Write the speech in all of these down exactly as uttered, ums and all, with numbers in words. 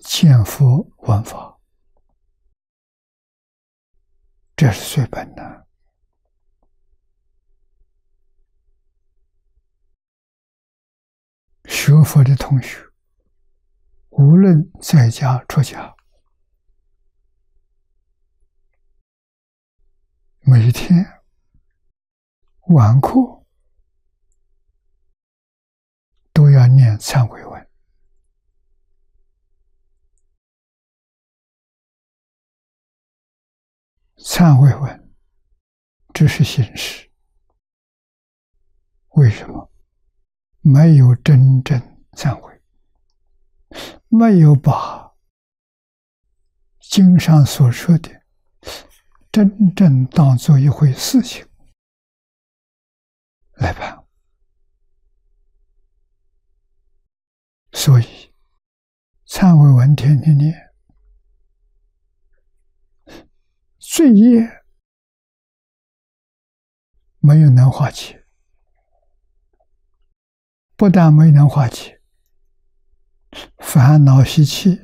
见佛闻法，这是最本的。学佛的同学，无论在家出家，每天晚课都要念忏悔文。忏悔文只是形式，为什么？没有真正忏悔，没有把经上所说的真正当作一回事情来办，所以忏悔文天天念，罪业没有能化解，不但没能化解，烦恼习气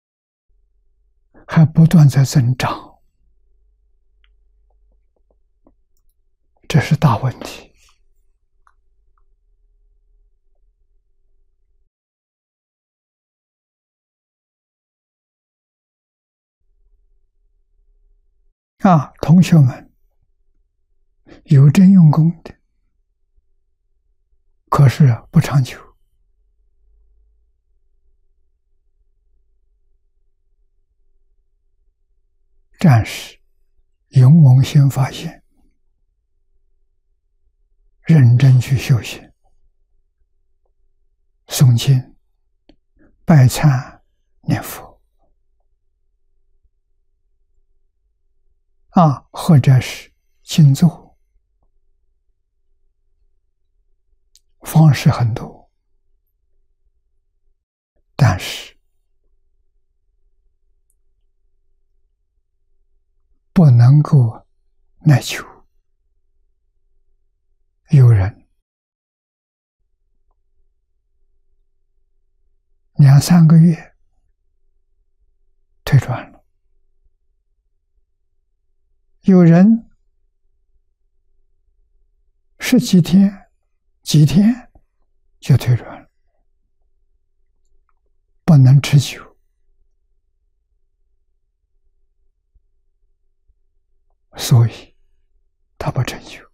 还不断在增长，这是大问题。啊，同学们，有真用功的，可是不长久。战士勇猛先发现，认真去修行，诵经、拜忏、念佛啊，或者是静坐，方式很多，但是不能够耐久。有人两三个月退转了，有人十几天、几天就退转了，不能持久。所以他不成就，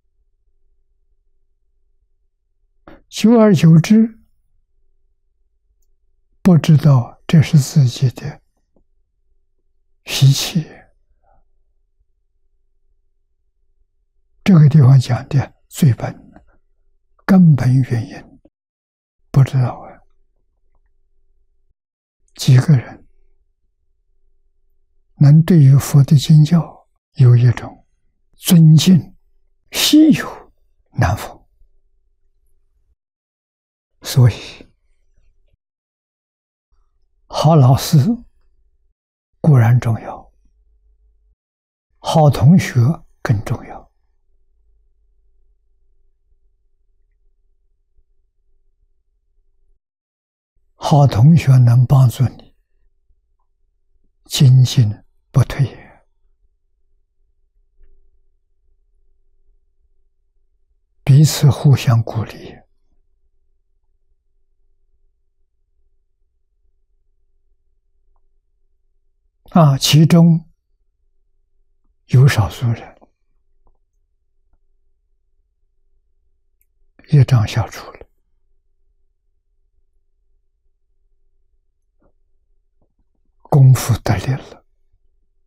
久而久之，不知道这是自己的习气。这个地方讲的最本根本原因不知道啊。几个人能对于佛的经教有一种尊敬，稀有难逢。所以好老师固然重要，好同学更重要。好同学能帮助你精进不退，彼此互相鼓励。啊，其中有少数人业障消除了，功夫得力了。